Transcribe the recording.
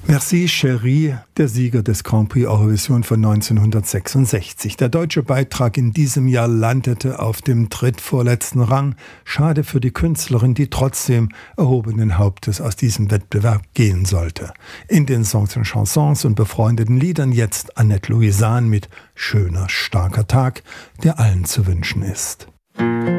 Merci Chérie, der Sieger des Grand Prix Eurovision von 1966. Der deutsche Beitrag in diesem Jahr landete auf dem drittvorletzten Rang. Schade für die Künstlerin, die trotzdem erhobenen Hauptes aus diesem Wettbewerb gehen sollte. In den Songs und Chansons und befreundeten Liedern jetzt Annette Louisan mit Schöner, starker Tag, der allen zu wünschen ist.